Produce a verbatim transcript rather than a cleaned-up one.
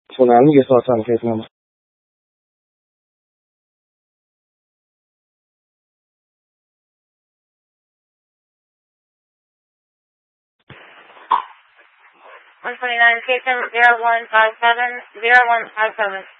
So now let me get started on the case number. one twenty-nine, case number zero one five seven zero one five seven.